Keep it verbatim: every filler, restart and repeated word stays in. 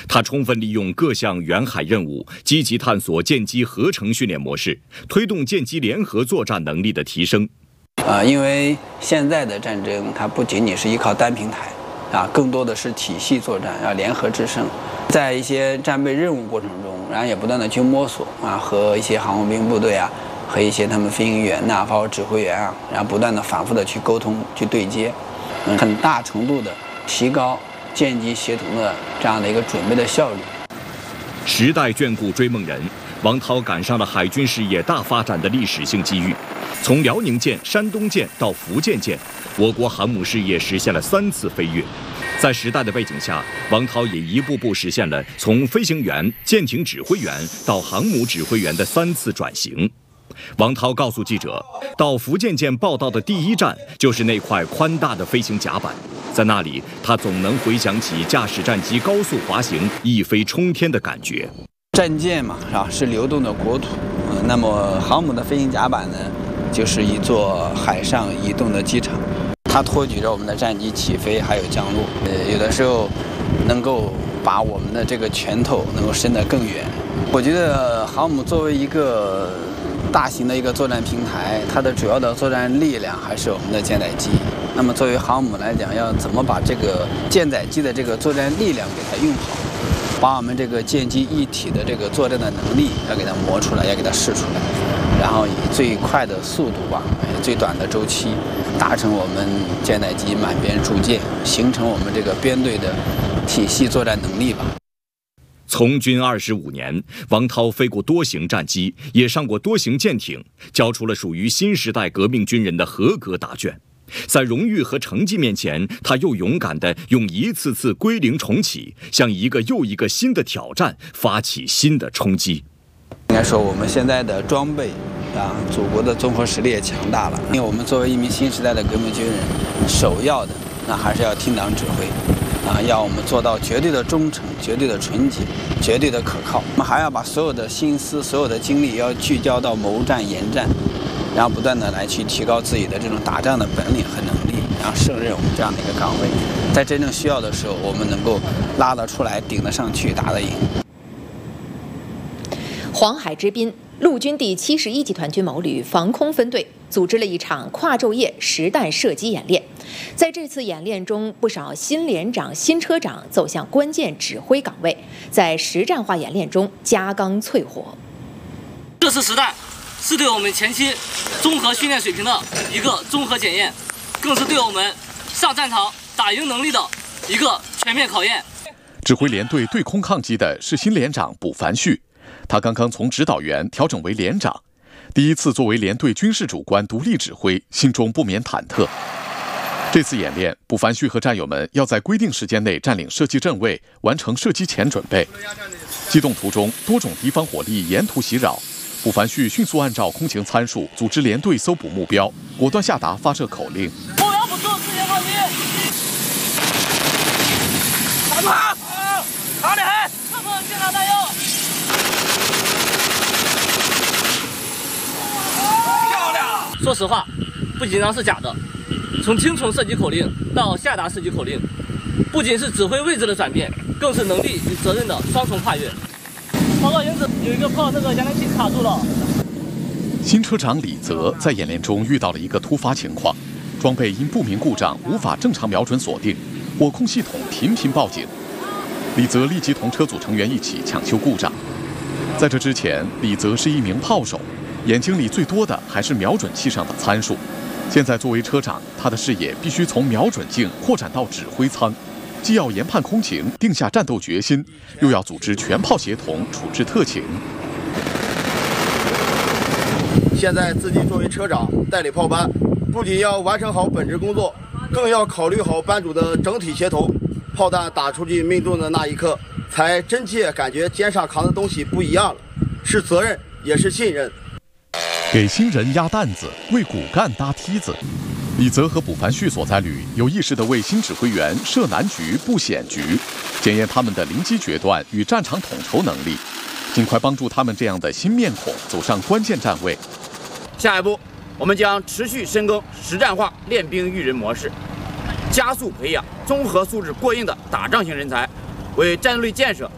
他充分利用各项远海任务，积极探索舰机合成训练模式，推动舰机联合作战能力的提升。 啊，因为现在的战争，它不仅仅是依靠单平台，啊，更多的是体系作战，要联合制胜。在一些战备任务过程中，然后也不断的去摸索啊，和一些航空兵部队啊，和一些他们飞行员呐、啊，包括指挥员啊，然后不断的反复的去沟通、去对接，嗯，很大程度的提高舰机协同的这样的一个准备的效率。 时代眷顾追梦人，王涛赶上了海军事业大发展的历史性机遇。从辽宁舰、山东舰到福建舰，我国航母事业实现了三次飞跃。在时代的背景下，王涛也一步步实现了从飞行员、舰艇指挥员到航母指挥员的三次转型。王涛告诉记者，到福建舰报道的第一站就是那块宽大的飞行甲板，在那里，他总能回想起驾驶战机高速滑行、一飞冲天的感觉。 战舰嘛，是吧？是流动的国土，嗯，那么航母的飞行甲板呢，就是一座海上移动的机场，它托举着我们的战机起飞还有降落，呃，有的时候能够把我们的这个拳头能够伸得更远。我觉得航母作为一个大型的一个作战平台，它的主要的作战力量还是我们的舰载机。那么作为航母来讲，要怎么把这个舰载机的这个作战力量给它用好，把我们这个舰机一体的这个作战的能力要给它磨出来，要给它试出来，然后以最快的速度吧，最短的周期，达成我们舰载机满编铸舰，形成我们这个编队的体系作战能力吧。 从军二十五年，王涛飞过多型战机，也上过多型舰艇，交出了属于新时代革命军人的合格答卷。在荣誉和成绩面前，他又勇敢地用一次次归零重启，向一个又一个新的挑战发起新的冲击。 应该说，我们现在的装备啊，祖国的综合实力也强大了。因为我们作为一名新时代的革命军人，首要的那还是要听党指挥。啊，要我们做到绝对的忠诚、绝对的纯洁、绝对的可靠。我们还要把所有的心思、所有的精力要聚焦到谋战、研战，然后不断的来去提高自己的这种打仗的本领和能力，然后胜任我们这样的一个岗位。在真正需要的时候，我们能够拉得出来、顶得上去、打得赢。 黄海之滨，陆军第七十一集团军某旅防空分队组织了一场跨昼夜实弹射击演练。在这次演练中，不少新连长、新车长走向关键指挥岗位，在实战化演练中加钢淬火。 这次实弹是对我们前期综合训练水平的一个综合检验，更是对我们上战场打赢能力的一个全面考验。 指挥连队对空抗击的是新连长卜凡旭，他刚刚从指导员调整为连长，第一次作为连队军事主官独立指挥，心中不免忐忑。这次演练，卜凡旭和战友们要在规定时间内占领射击阵位，完成射击前准备。机动途中，多种敌方火力沿途袭扰，卜凡旭迅速按照空情参数组织连队搜捕目标，果断下达发射口令。 目标捕捉，视线靠近。打住！打得很，侧侧现场弹药。漂亮！说实话，不紧张是假的。从听从射击口令到下达射击口令，不仅是指挥位置的转变，更是能力与责任的双重跨越。报告营子，有一个炮这个扬声器卡住了。 新车长李泽在演练中遇到了一个突发情况，装备因不明故障无法正常瞄准锁定，火控系统频频报警。李泽立即同车组成员一起抢修故障。在这之前，李泽是一名炮手，眼睛里最多的还是瞄准器上的参数。现在作为车长，他的视野必须从瞄准镜扩展到指挥舱，既要研判空情，定下战斗决心，又要组织全炮协同处置特情。 现在自己作为车长带领炮班，不仅要完成好本职工作，更要考虑好班主的整体协同。炮弹打出去命中的那一刻，才真切感觉肩上扛的东西不一样了，是责任，也是信任。 给新人压担子，为骨干搭梯子。李泽和卜凡旭所在旅有意识地为新指挥员设难局、布险局，检验他们的临机决断与战场统筹能力，尽快帮助他们这样的新面孔走上关键站位。 下一步，我们将持续深耕实战化练兵育人模式，加速培养综合素质过硬的打仗型人才，为战斗力建设